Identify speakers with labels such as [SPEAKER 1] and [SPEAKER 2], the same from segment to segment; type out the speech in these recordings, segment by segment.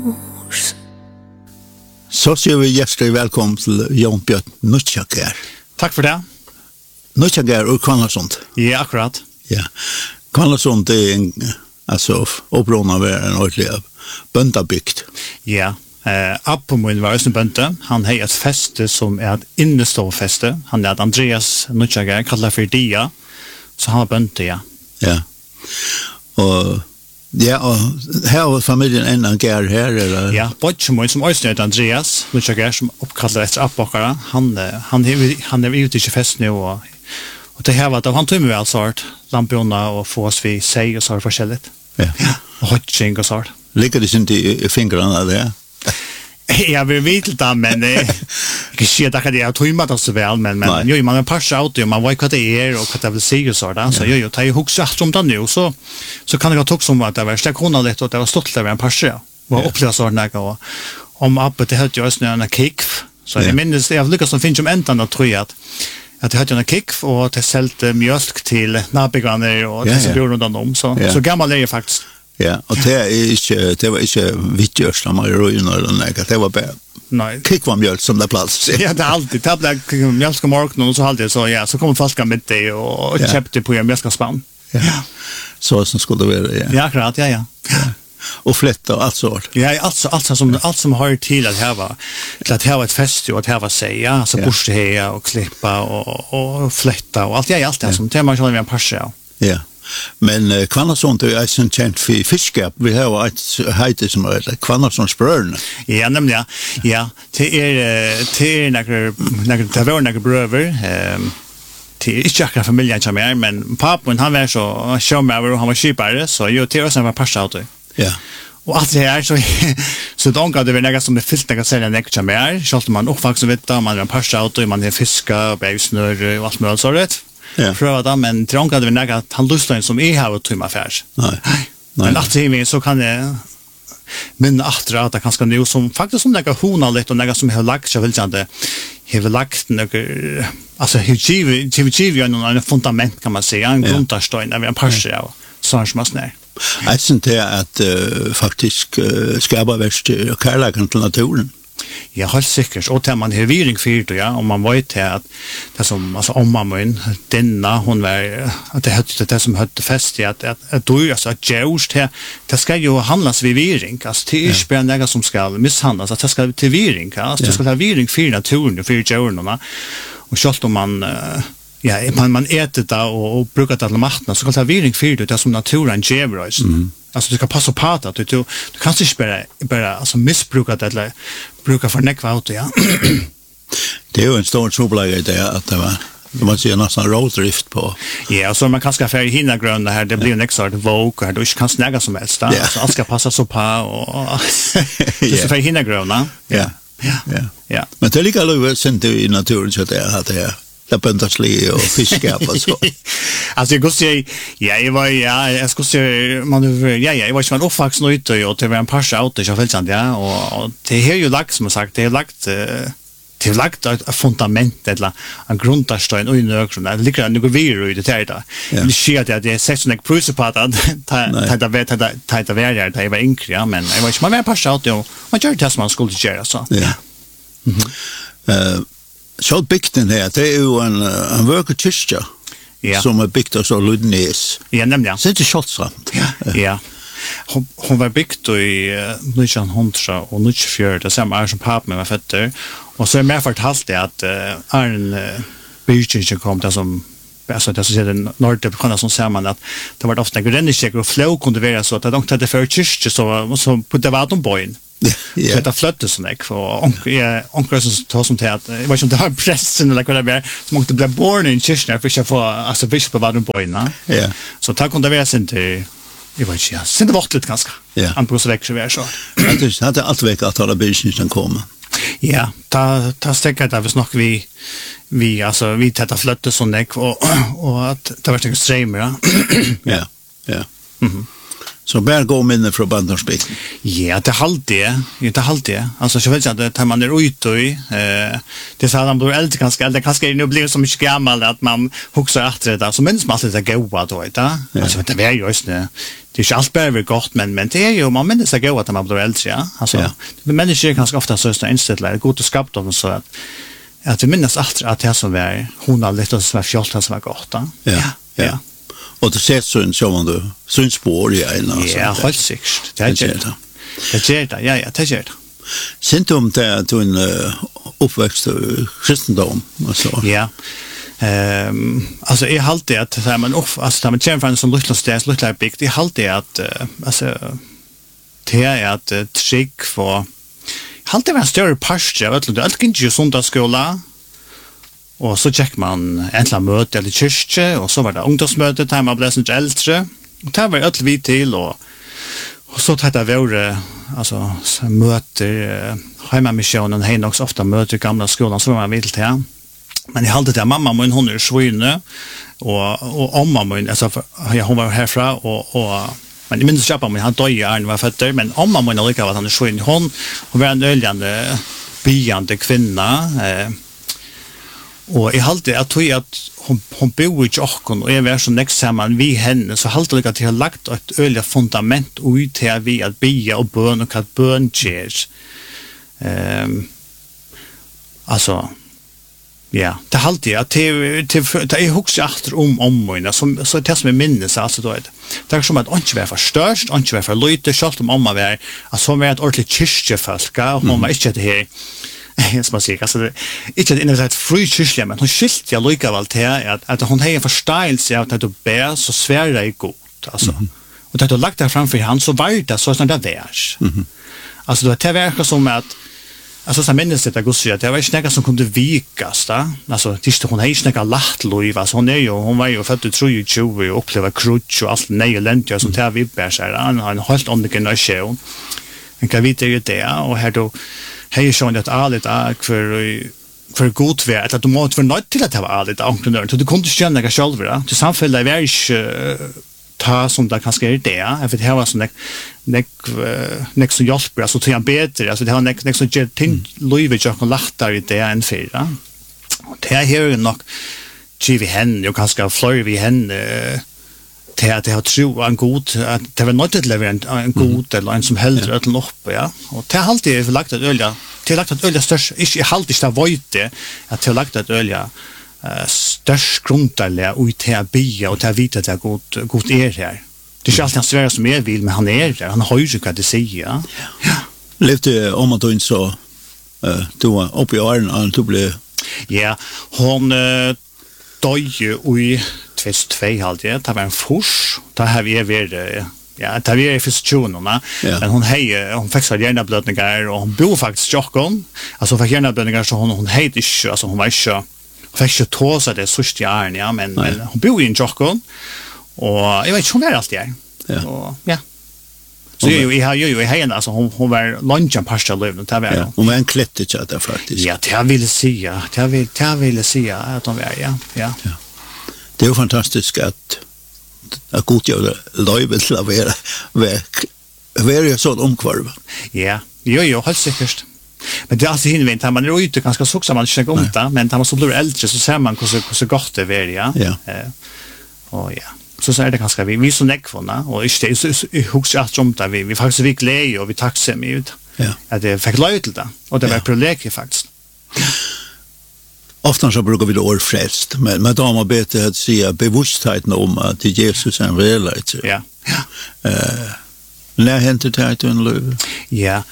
[SPEAKER 1] Så säger vi hjärtligt välkommen till Jan Björn Nutjakär.
[SPEAKER 2] Tack för det.
[SPEAKER 1] Nutjakär och Kvarnlarsson.
[SPEAKER 2] Ja, akkurat.
[SPEAKER 1] Ja. Kvarnlarsson är en upprån av en ordentlig böndabygd.
[SPEAKER 2] Ja. Appomun var en bönte. Han har ett feste som är ett inneståfeste. Han är Andreas Nutjakär, kallar för Dia. Så han har bönte, ja.
[SPEAKER 1] Ja. Och här har familjen en gär här eller?
[SPEAKER 2] Ja, Botchemoy som också heter Andreas Nutjakär som uppkallar efter appåkare. Han är ute i fest nu och det här var att han tog med väl sort lamporna och få oss vid sig och så forskjelligt.
[SPEAKER 1] Ja.
[SPEAKER 2] Och hotching och sort.
[SPEAKER 1] Ligger det inte i fingrarna där?
[SPEAKER 2] Jag vill veta men jag ser att jag tog med det så väl men jo man passar out och man vet vad det är och vad det vill säga så där så jag tar ju huxa om det nu så kan jag ta som att det var stäckona lätt och det var stolt över en passar och uppleva så där och om appet det hade ju en kick så jag minns jag lyckas som finns som ändan att tror jag att det hade en kick och det sålde mjölk till nabogrannar och det så bor runt om så gammal är jag faktiskt.
[SPEAKER 1] Ja, och det var inte vittgörsla margariner eller något, det var bara kick var mjölk som det plats.
[SPEAKER 2] Ja, det är alltid, det blev mjölk och morgon och så alltid så, så kommer folk med det och köpte på en mjölkspann.
[SPEAKER 1] Ja, så som skulle det vara, ja.
[SPEAKER 2] Ja, akkurat, ja.
[SPEAKER 1] Och flätta och allt sånt.
[SPEAKER 2] Ja, allt som har till att här ett fest och att här var sig, ja, så borsteheja och klippa och flätta och allt, allt det som det man känner med en parsa.
[SPEAKER 1] Ja. Men Kvarnlarsson är ju känt för fiskeskap. Vi har ett heter som heter Kvarnlarssons bröder.
[SPEAKER 2] Ja, nämligen. Ja, det är några bröder. Det är inte akkurat familjen som är, men pappan han var så showmaver och han var skipare, så ju till oss han var passauto.
[SPEAKER 1] Ja.
[SPEAKER 2] Och allt det här så de gav det väl något som är fyllt något sälja näkt som är. Så man uppvuxen vet man är en passauto, man är fiska, bävsnör och allt möjligt så rätt. Ja. Pröva men trånga det väl att han lustar som är här och tumma affärs. Nej. Men att det så kan det men att det kanske nu som faktiskt som några hona lite och några som har lagt så vill jag inte har lagt några alltså hur en fundament kan man säga en grundsten när vi har passat av så som snär.
[SPEAKER 1] Jag syns det att faktiskt skapa värst och kärleken till naturen.
[SPEAKER 2] Ja, helt säkert. Och när man har viring för det, ja, om man vet att det som, alltså om man denna, hon var, att det som hade fest i att då, alltså att George, det ska ju handlas vid viring, alltså det är inte bara något som ska misshandlas, att det ska till viring, alltså det ska ha viring för naturen och för Georgerna. Och självt om man äter det och brukar det till maten, så kan det ha viring för det som naturen ger oss. Alltså du ska passa på att du kan inte bara alltså missbruka det eller bruka för nekva ut, ja.
[SPEAKER 1] Det är ju en stor trobeläge det att det var man ser nästan roadrift på.
[SPEAKER 2] Ja, så man kan ska färg hinna grönda här, det blir en extra våg här, du kan snäga som helst, så allt ska passa så på och du ska färg hinna grönda. Ja. Men
[SPEAKER 1] det är lika löv sent i naturen så det att det lappentasli och fiskeskap och så.
[SPEAKER 2] Alltså jag skulle säga, jag skulle säga, jag var ju en uppvuxen ute och det var en parsa auto så fällt ja, och det är ju lagt som sagt, det är lagt ett fundament eller en grundsten och i ögonen. Det ligger några virus i det där. Det sker att det är sex och pröjs på att ta det var inkria, men jag vet inte man är parsa auto och man gör det som man skulle göra så.
[SPEAKER 1] Ja. Så bygden här, det är ju en vökekyrka som är byggt av så Ludnäs.
[SPEAKER 2] Ja, nämligen.
[SPEAKER 1] Så det är Kjolsramt.
[SPEAKER 2] Ja. Hon var byggt i 1994, det samma år som pappan var fötter. Och så är med fortalt det att en bygkyrka kom där som alltså det så ser det norra på som ser man att det var ofta gränscheck och flow kunde vara så att de hade för kyrka så på det var de boyn. Ja. Det flötte så mycket och onkel som tar som till att det var som det har pressen eller vad det är som måste bli born i kyrkan för att få alltså visst på vad de boyna. Ja. Så tack kunde vara sen till jag vet inte sen det var lite ganska. Ja. Han på så växer vi så.
[SPEAKER 1] Det hade allt väck att alla businessen komma.
[SPEAKER 2] Ja, ta stäcka där vi snackar vi alltså vi tätta flötte så mycket och att det var så extremt.
[SPEAKER 1] Ja. Så bara gå minne från barndomsbygden.
[SPEAKER 2] Ja, det halt det. Alltså jag vet inte att man är ute i det så att man blir äldre kanske nu blir så mycket gammal att man huxar efter det så minns man alltid det goda då inte. Alltså det är ju just det. Det är inte allt bara gott men det är ju man minns det goda att man blir äldre ja. Alltså det människor kanske ofta så är inställda god och skapt och så att vi minns allt att det som är hon har lite så fjolta som var gott. Ja.
[SPEAKER 1] Och det ser så om du synspår i en alltså.
[SPEAKER 2] Ja, helt säkert. Det är det. Ja, det är det.
[SPEAKER 1] Sent om det att du uppväxt i kristendom och så.
[SPEAKER 2] Ja. Alltså är halt det att så man alltså man känner från som lilla big det halt det att alltså det är att trick för halt det var en större pastor att det kan ju söndagsskola. Och så check man äntla möte eller kyrkje och så var det ungdomsmöte där man blev så äldre och där var öll vi till och så hade det var alltså möte hemma missionen hej också ofta möte i gamla skolan så var man vill till men jag hade det mamma min hon är svunne och mamma min alltså hon var härifrån och men jag minns köpa min han dog ju var fötter men mamma min lika var han är svunne hon var en öljande biande kvinna och jag halte att hon bor i Jokkon och jag var så näst samman vi henne så halte jag att jag har lagt ett öliga fundament ut till vi att bia och bön och att bön ger. Alltså ja, det halte jag att det är huxa efter omvårna som så det som är minnes alltså då det är som att inte vara för störst, inte vara för lite själv om mamma var alltså som är ett ordentligt kyrkjefolk och hon var inte det här som man säger, alltså inte det är ett frikyrkligt men hon skilt jag lika väl till att hon har en förståelse av att du ber så svära är gott alltså och att du lagt det framför han så var det så sånt där värs alltså det verkar som att alltså så minns det att Gustav det var inte något som kunde vikas då alltså tills hon är inte lätt lov alltså hon var ju född 23 och uppleva krutch och allt nejlent som tar vi bär sig han har en helt annan generation en kan vita ju det och här då hej så att allt är för god värd att du måste vara nöjd till att ha allt entreprenör så du kunde känna dig själv då till samfället är ju ta som det kanske är det för det här var så nek så hjälper alltså till en bättre alltså det har nek så ger ting Louis jag kan lättare det än för och det här är nog giv henne jag kanske flyr vi henne till att det har tro en god att det var något att leverera en god eller en som hellre att upp ja och det har alltid lagt att ölja till lagt att ölja störst inte halt inte vojte att till lagt att ölja störst grundarliga ut till bia och till vita det god är här det är alltid han svär som jag vill men han är där han har ju kan det säga ja
[SPEAKER 1] levde om att du inte så du var uppe i åren du blev
[SPEAKER 2] ja hon dog ju i 2002 halt det var en fors där har vi ja där vi är för stjärnorna men hon fick så gärna blödningar och hon bor faktiskt Jokkon alltså för gärna blödningar så hon heter inte alltså hon var inte fick ju tåsa det sista åren ja men hon bor i Jokkon och jag vet inte hon är alltid ja och ja så jag har ju henne alltså hon var lunchen pasta liv där var
[SPEAKER 1] hon var en klätterchatt där faktiskt
[SPEAKER 2] ja det vill säga att hon var ja
[SPEAKER 1] det är ju fantastiskt att god gör löjve till att vara så omkvarv.
[SPEAKER 2] Ja, jo, helt säkert. Men det är alltid hinvänt, man är ute ganska så man inte om det, men när man så blir äldre så ser man hur gott det är, ja. Och ja, så är det ganska vi så näckvåna, och inte så huxar att som där vi faktiskt vi glädje och vi tacksamma ut. Ja. Att det fick löj till det, och det var privilegium faktiskt.
[SPEAKER 1] Ofta så brukar vi då frälst, men då har bete att säga bevisstheten om att Jesus är en realitet. Ja. När händer det här till en liv?
[SPEAKER 2] Ja,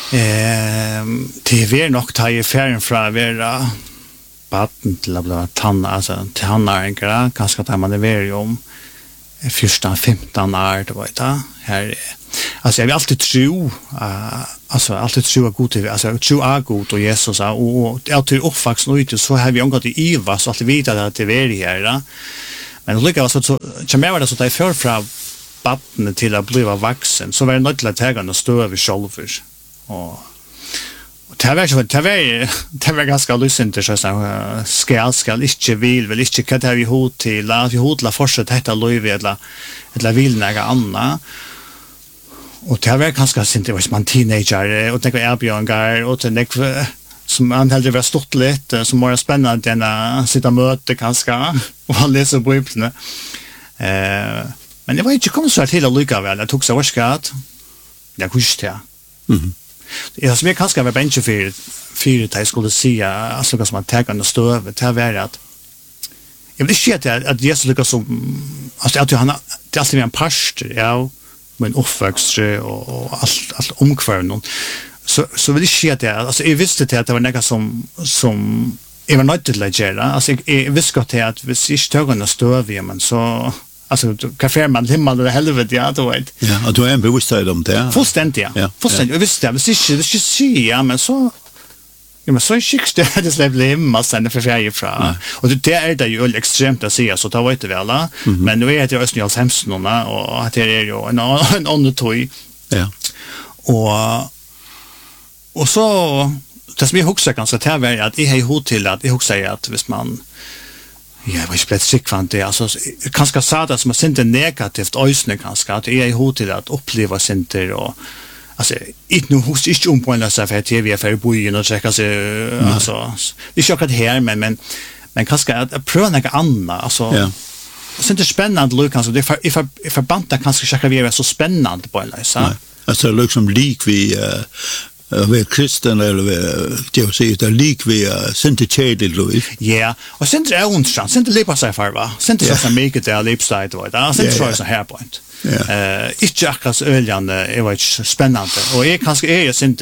[SPEAKER 2] det är nog ta i färgen från att vara baden till att bli tannäringare, kanske att man är väl om 14-15 år, det var det här. Alltså jag vill alltid tro att god till alltså tro är god och Jesus och alltid uppvuxen ute så har vi omgått i Iva så att vi vet att det är här men lika så kommer det så att jag för från baden till att bli vuxen så var det något att ta och stå över själver och det var ganska lustigt så ska inte vill inte kan vi hot till att vi hotla fortsätta detta löv eller vill några andra Och det var ganska sent var man teenager och det var erbjörngar och det som man hade varit stort lite som var spännande denna sitta möte ganska och läsa bibeln. Men det var inte kommit så till att lycka väl. Jag tog så varskat. Jag kuste. Jag som jag kanske var bench för att jag skulle se alltså som man tar under stöv det var att jag vill inte att Jesus lyckas som alltså att han det alltid en pastor ja men uppväxt och allt omkvarn så vill jag inte alltså jag visste att det var något som jag var nöjd till att göra alltså jag visste att hvis jag tog under stöv men så alltså kafé man himmel eller helvete ja då vet.
[SPEAKER 1] Ja, och du är en bevissthet om det.
[SPEAKER 2] Fullständigt ja. Fullständigt. Jag visste det inte se ja men så ja men så är skickst det släpp hemma sen för färg ifrån. Och det är det ju extremt att se så tar vet det väl men nu är det ju östnjals hemsnorna och att det är ju en annan toy.
[SPEAKER 1] Ja.
[SPEAKER 2] Och så det som jag huxar ganska till är att jag har hot till att jag huxar att hvis man ja, jag var inte sikkvant det, alltså, kanskje sa det som er sint negativt øysene kanskje, at jeg er hod til at oppleve sinter, og altså, ikke noe hos, ikke ompoendet seg for TV, for i byen og trekke seg, altså, ikke akkurat her, men kanskje at prøve noe annet, altså, sinter spennende luk, kanskje, jeg forbandet kanskje ikke vi er så spennende på en løs,
[SPEAKER 1] ja. Altså, liksom lik vi vi kristen eller det säger det lik vi sent tjädel Louis.
[SPEAKER 2] Ja, och sent är onsdagen, sent lepa sig farva. Sent så som make det lipside då. Det sent så så här point. Inte akkurat öljande, är var spännande. Och är kanske är sent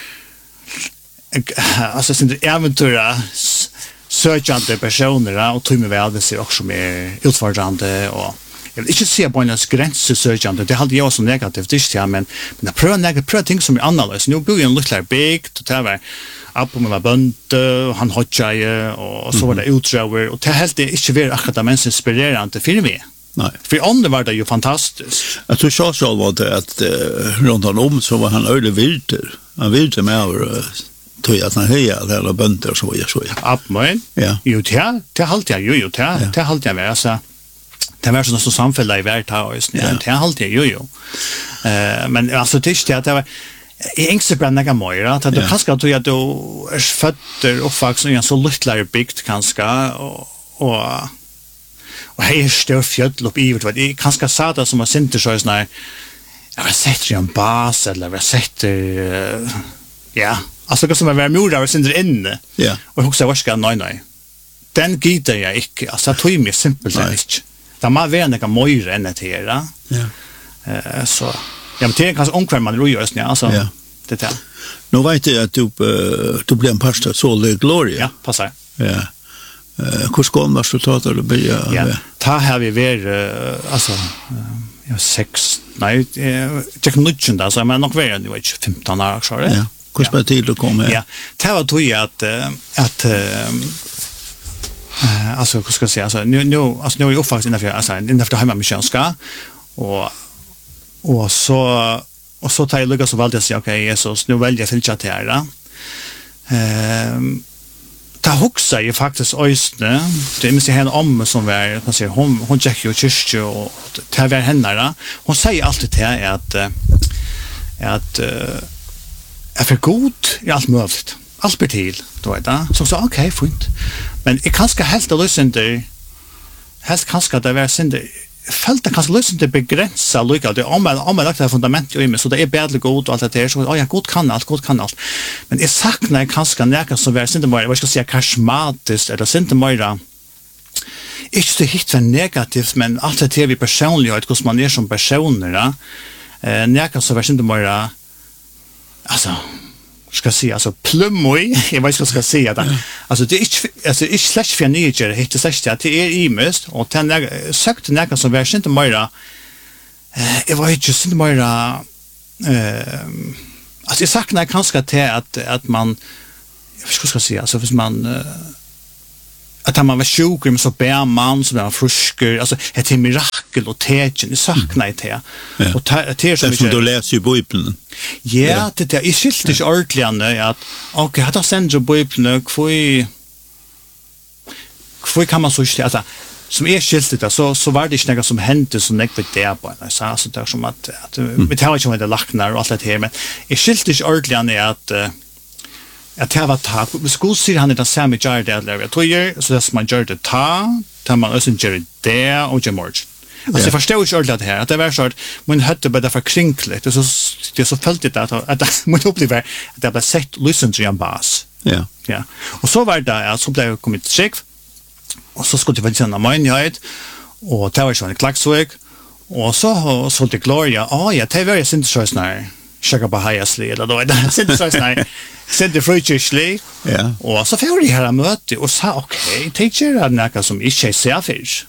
[SPEAKER 2] alltså sent äventyra sökande personer och tror mig väl det ser också mer utfordrande och jag vill inte se på en gränssökande, det hade jag som negativt inte, men jag prövar ting som är annorlunda. Nu bor jag en liten bygd, och det var Appo med var bönte, och han hodtjade, och så var det utdrager, och det helt inte var akkurat mest inspirerande för mig.
[SPEAKER 1] Nej.
[SPEAKER 2] För andra var det ju fantastiskt.
[SPEAKER 1] Jag tror så själv var det att runt om så var han öde vilter. Han vilter med över tror att han höjer eller bönter så jag så.
[SPEAKER 2] Appo,
[SPEAKER 1] ja.
[SPEAKER 2] Jo, det halt jag ju, det halt jag väl så. Det var sådana som samfälla i världhaus. Det är alltid jo. Men alltså det att det var ängste bränna möra att det kanske att du är fötter och faktiskt en så lite byggt kanske och här står fjäll upp i vad det kanske sa det som har synter så när jag har sett en bas eller jag sett ja alltså det som var mora och synter inne.
[SPEAKER 1] Ja.
[SPEAKER 2] Och också vad ska nej. Den gitar jag inte. Alltså tog mig simpelt inte. Det må være noe mer enn det her.
[SPEAKER 1] Ja.
[SPEAKER 2] Så, ja, men det er kanskje omkvar man roer oss, altså, det er.
[SPEAKER 1] Nå vet jeg at du ble en pastor Soul Gloria.
[SPEAKER 2] Ja, passar.
[SPEAKER 1] Ja. Hvor skal man resultater du blir?
[SPEAKER 2] Ja, ta har vi vært, altså, 6, nei, ikke nødgjende, altså, men nok vært, det var ikke 15 år, så det.
[SPEAKER 1] Ja, hvor skal tid du kom her?
[SPEAKER 2] Ja, det var tog at alltså hur ska jag säga alltså nu är jag faktiskt innanför hemma missionska och så tar jag Lucas och valde att säga okej Jesus nu väljer jag filcha till här ta huxa ju faktiskt östne det måste henne om som var kan säga hon checkar ju kyrkje och ta var henne där hon säger alltid till att är för god i allt möjligt allt betil då är det så okej fint men jag kanske helt lösande helt kanske det var synd fällt det kanske lösande begränsa lika det om man lagt det fundament ju med så det är bättre god och allt det där så ja god kan allt men jag saknar kanske näka som var synd mer vad ska jag säga karismatiskt eller synd mer inte så hit för negativt men allt det vi personlighet hur man är som personer näka så var synd mer alltså ska se alltså plummoj jag vet vad ska säga där alltså det är inte slash för nature det är slash att det är imöst och den sökt näka som var inte mer jag var inte så mer alltså jag saknar kanske att man jag ska säga alltså för man att man var sjuk men så bär man så var frisk alltså ett mirakel och tecken saknar det och det som
[SPEAKER 1] du läser ju Bibeln.
[SPEAKER 2] Ja, det är skilt inte ordentligt att okej, hade sänder Bibeln kvoi kan man så inte alltså som skilt det så var det ikke noe som hendte som jeg vet det på en så det er som at vi tar ikke om det lakner og alt det her men jeg skilte ikke ordentlig at det var ta hvis god sier han det samme gjør det eller jeg tror så det som man gjør det ta man også gjør det og gjør morgen alltså jag förstår ju ordentligt här att det var så att man hade bara för krinkligt det så fällt det att man upplevde att det blev sett listen till en bass. Ja. Och så var det så blev jag kommit check och så skulle det väl sen man ja och det var så en klacksväg och så det Gloria ja det var ju inte så snart Sugar Bahayasli eller då det inte så snart sent det fruitishly ja och så får det här möte och sa okej teacher hade något som inte ser fish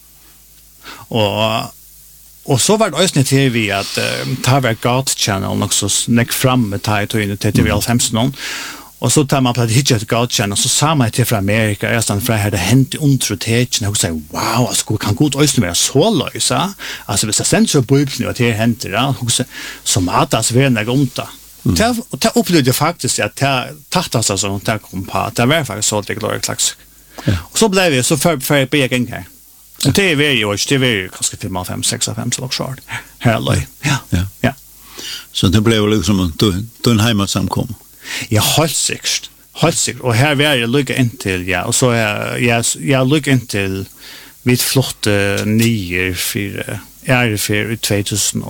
[SPEAKER 2] och så var det också till vi att ta var God channel också snack fram med title till vi all 15 och så tar man på det hitchet God channel så sa man till från Amerika är stan från här det hänt untrotation och säger wow alltså kan god östra vara så lösa alltså det central bibeln och det hänt det också som att det var något onta och ta upplevde faktiskt att ta tagtas alltså ta kom på det var faktiskt så det glory klax och så blev det så för på igen här och det är ju kanske 5 6 5 så short här ja
[SPEAKER 1] så det blev liksom en hemmasamkom.
[SPEAKER 2] Ja, helt sikkert. Og her var jeg lykket inntil, ja, og så jeg lykket inntil vi flotte nye for 2013.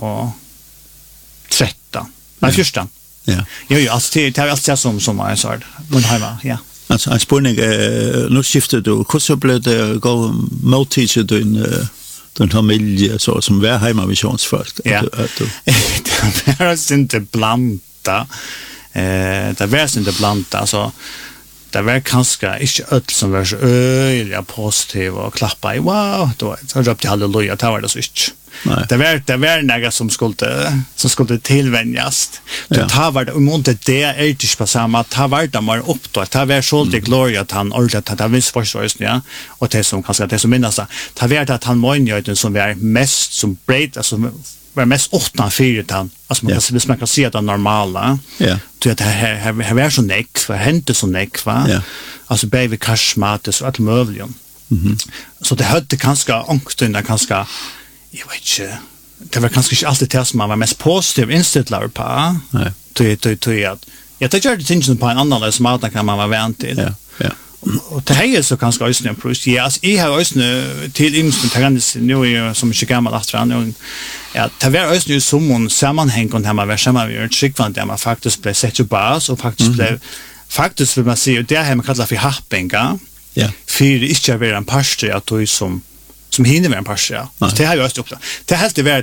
[SPEAKER 2] Nei, 14.
[SPEAKER 1] Ja.
[SPEAKER 2] Jo, altså, det er alt det som jeg sa, Mundheima, ja.
[SPEAKER 1] Altså, en spørning, nå skiftet du, hvordan ble det gå måltidset din familie, så som var heimavisionsfolk?
[SPEAKER 2] Ja, det var ikke blanda. Det var inte blant alltså det var kanske inte öll som var så öliga positiv och klappa i wow då så röpte halleluja det var det så inte det var några som skulle tillvänjas det var det måste det är inte på samma det var det mer upp då det var så det gloria att han ordentligt att han visst förstås ja och det som kanske det som minnas det var att han var som var mest som break alltså var mest 8-4 han alltså man kan se att det är normala
[SPEAKER 1] ja
[SPEAKER 2] det här var så näck för hände så näck va alltså baby kashmat så att möjligen så det hade kanske ångsten kanske jag vet inte det var kanske inte alltid det som man var mest positiv inställd på nej till att jag tar ju attention på en annan som man kan man vara vant till ja och det här är så kanske också en projekt ja jag har också till imstentagens nu som inte gammal att fram ja det var också som en sammanhang och hemma var samma vi ett skick från där man faktiskt blev sett ju bas och faktiskt vill man se det här man kallar för happenga ja för inte vara en pastor att du som hinner vara en pastor det har jag också upptäckt det helt det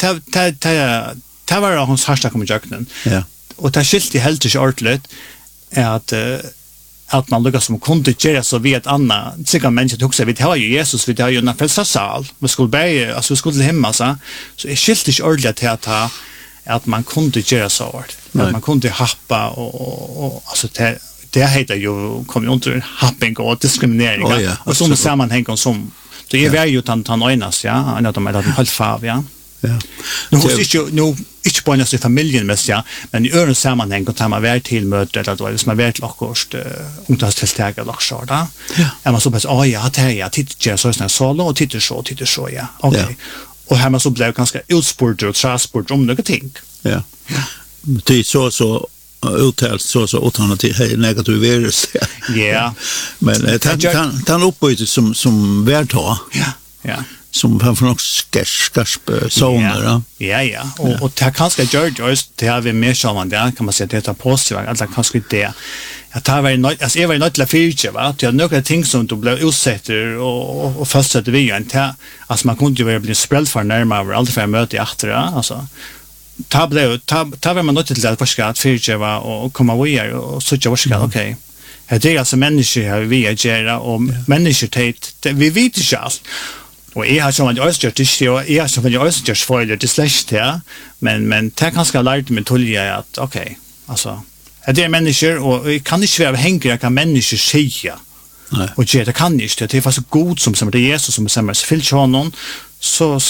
[SPEAKER 2] var det var hans hashtag kom i jakten ja och det skilt i helt inte ordentligt är att man lyckas som kunde göra så vid ett annat sikkert människor också vi har ju Jesus vi har ju en frälsarsal vi skulle be alltså vi skulle till hemma så är skilt inte ordentligt till att man kunde göra så att man kunde happa och alltså det heter ju kommer under happing och diskriminering och som sammanhang som det är ju tant enas ja en av de är helt fav ja nu hos inte på nästa familjen mest ja men i öron sammanhang kan man vara till möte eller då som har varit lokkost ungdomstilltag eller så där ja man så bara ja det är tittar så såna solo och tittar så ja okej och här man så blev ganska utsport och transport om något ting
[SPEAKER 1] ja det är så uttalt så utan att det är negativ virus
[SPEAKER 2] ja
[SPEAKER 1] men han uppbyte som värta
[SPEAKER 2] ja
[SPEAKER 1] som han från skarp zoner
[SPEAKER 2] ja och det kanske gör det har vi mer som där kan man säga det är positivt alla kanske det att det var alltså är inte la future va det är några ting som du blev utsatt och fastsatte vi ju inte alltså man kunde ju bli sprälld för närmare allt för möte efter alltså ta var man inte till att försöka att future va och komma vidare och så jag ska okej det är alltså människor har vi göra och människor vi vet inte alls och jag har som en östgötisk jag har som en östgötisk för det släkt här men det kanske lärt mig till att okej alltså det är människor och kan inte vara hängriga kan människor säga och det kan inte det är fast god som det är Jesus som samlas fyllt honom så